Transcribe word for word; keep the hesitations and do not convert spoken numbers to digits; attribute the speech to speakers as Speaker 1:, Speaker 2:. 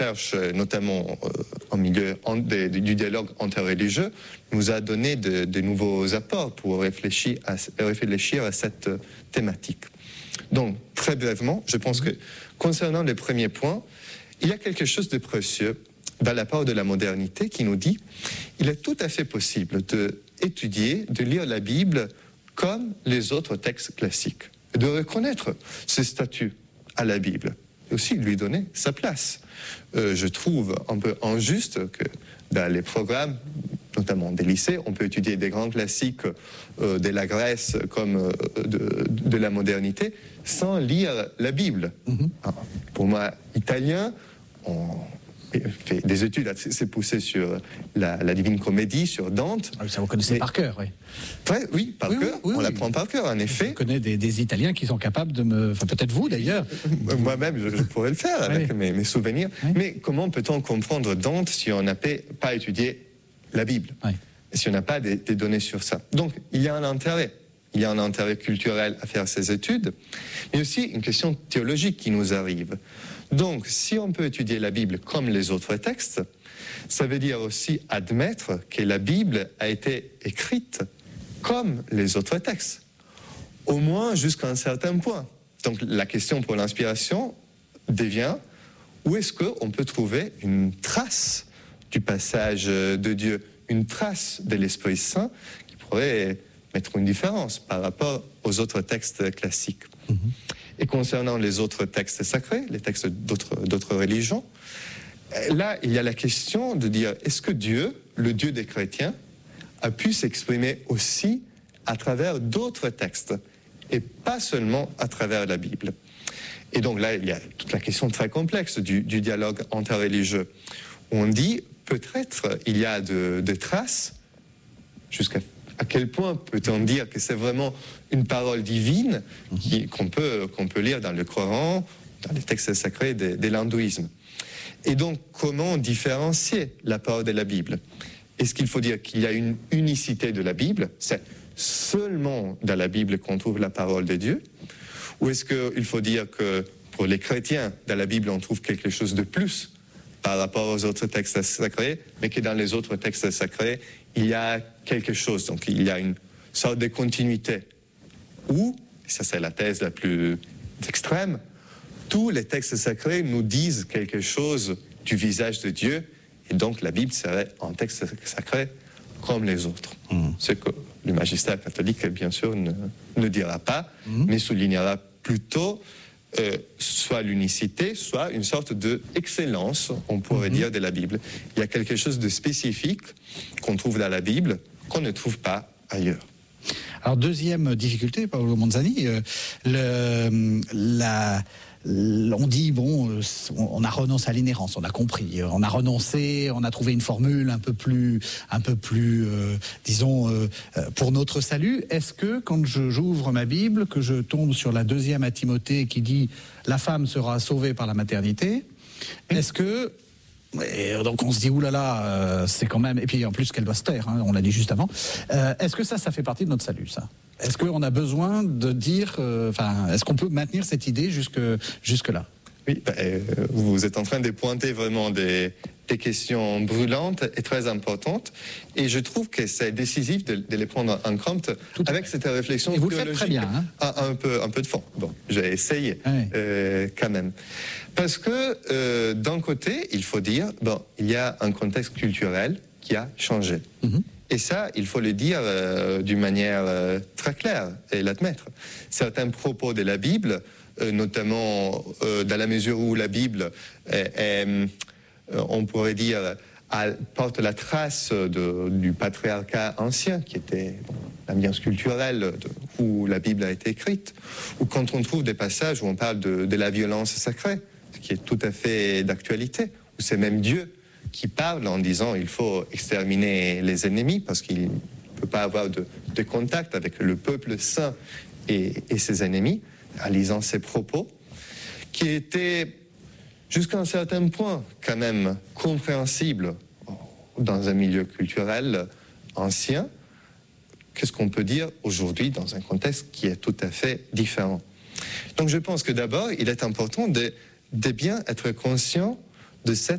Speaker 1: recherche, notamment euh, en milieu en, de, de, du dialogue interreligieux, nous a donné de, de nouveaux apports pour réfléchir à, réfléchir à cette thématique. Donc, très brièvement, je pense que concernant les premiers points, il y a quelque chose de précieux dans la part de la modernité qui nous dit qu'il est tout à fait possible d'étudier, de lire la Bible comme les autres textes classiques, et de reconnaître ce statut à la Bible, et aussi lui donner sa place. Euh, je trouve un peu injuste que dans les programmes, notamment des lycées, on peut étudier des grands classiques euh, de la Grèce comme euh, de, de la modernité sans lire la Bible. Mm-hmm. Alors, pour moi, italien, on fait des études assez poussées sur la, la Divine Comédie, sur Dante.
Speaker 2: Ah, ça vous connaissez mais, par cœur, oui.
Speaker 1: Ouais, oui, par
Speaker 2: oui,
Speaker 1: cœur.
Speaker 2: Oui, oui,
Speaker 1: on
Speaker 2: oui.
Speaker 1: l'apprend par cœur, en effet.
Speaker 2: Je connais des, des Italiens qui sont capables de me... Enfin, peut-être vous, d'ailleurs.
Speaker 1: Moi-même, je, je pourrais le faire avec oui. mes, mes souvenirs. Oui. Mais comment peut-on comprendre Dante si on n'a pas étudié la Bible oui. et si on n'a pas des, des données sur ça? Donc, il y a un intérêt. Il y a un intérêt culturel à faire ces études, mais aussi une question théologique qui nous arrive. Donc, si on peut étudier la Bible comme les autres textes, ça veut dire aussi admettre que la Bible a été écrite comme les autres textes, au moins jusqu'à un certain point. Donc, la question pour l'inspiration devient où est-ce qu'on peut trouver une trace du passage de Dieu, une trace de l'Esprit Saint qui pourrait mettre une différence par rapport aux autres textes classiques. Mm-hmm. Et concernant les autres textes sacrés, les textes d'autres, d'autres religions, là, il y a la question de dire, est-ce que Dieu, le Dieu des chrétiens, a pu s'exprimer aussi à travers d'autres textes, et pas seulement à travers la Bible? Et donc là, il y a toute la question très complexe du, du dialogue interreligieux. On dit, peut-être, il y a de, de traces, jusqu'à à quel point peut-on dire que c'est vraiment une parole divine qui, qu'on, peut, qu'on peut lire dans le Coran, dans les textes sacrés de, de l'hindouisme? Et donc, comment différencier la parole de la Bible? Est-ce qu'il faut dire qu'il y a une unicité de la Bible? C'est seulement dans la Bible qu'on trouve la parole de Dieu? Ou est-ce qu'il faut dire que pour les chrétiens, dans la Bible, on trouve quelque chose de plus par rapport aux autres textes sacrés, mais que dans les autres textes sacrés, il y a quelque chose, donc il y a une sorte de continuité. Ou, ça c'est la thèse la plus extrême, tous les textes sacrés nous disent quelque chose du visage de Dieu, et donc la Bible serait un texte sacré comme les autres. Mmh. Ce que le magistère catholique, bien sûr, ne, ne dira pas, mmh. mais soulignera plutôt euh, soit l'unicité, soit une sorte d'excellence, on pourrait mmh. dire, de la Bible. Il y a quelque chose de spécifique qu'on trouve dans la Bible, qu'on ne trouve pas ailleurs.
Speaker 2: Alors, deuxième difficulté, Paolo Monzani, euh, le, la... On dit, bon, on a renoncé à l'inhérence, on a compris, on a renoncé, on a trouvé une formule un peu plus, un peu plus, euh, disons, euh, pour notre salut. Est-ce que, quand je, j'ouvre ma Bible, que je tombe sur la deuxième à Timothée qui dit « La femme sera sauvée par la maternité », est-ce que... Et donc on se dit oulala, euh, c'est quand même, et puis en plus qu'elle doit se taire, hein, on l'a dit juste avant. Euh, est-ce que ça, ça fait partie de notre salut, ça? Est-ce qu'on a besoin de dire, enfin, euh, est-ce qu'on peut maintenir cette idée jusque jusque là?
Speaker 1: Oui, bah, euh, vous êtes en train de pointer vraiment des, des questions brûlantes et très importantes, et je trouve que c'est décisif de, de les prendre en compte Tout avec cette réflexion.
Speaker 2: Et vous le faites très bien, hein.
Speaker 1: un, un peu, un peu de fond. Bon, j'ai essayé oui. euh, quand même, parce que euh, d'un côté, il faut dire, bon, il y a un contexte culturel qui a changé. Mm-hmm. Et ça, il faut le dire euh, d'une manière euh, très claire et l'admettre. Certains propos de la Bible, euh, notamment euh, dans la mesure où la Bible, est, est, euh, on pourrait dire, elle porte la trace de, du patriarcat ancien, qui était bon, l'ambiance culturelle de, où la Bible a été écrite, ou quand on trouve des passages où on parle de, de la violence sacrée, ce qui est tout à fait d'actualité, où c'est même Dieu qui parle en disant il faut exterminer les ennemis parce qu'il ne peut pas avoir de, de contact avec le peuple saint et, et ses ennemis, en lisant ses propos, qui étaient jusqu'à un certain point quand même compréhensibles dans un milieu culturel ancien. Qu'est-ce qu'on peut dire aujourd'hui dans un contexte qui est tout à fait différent? Donc je pense que d'abord, il est important de, de bien être conscient de cette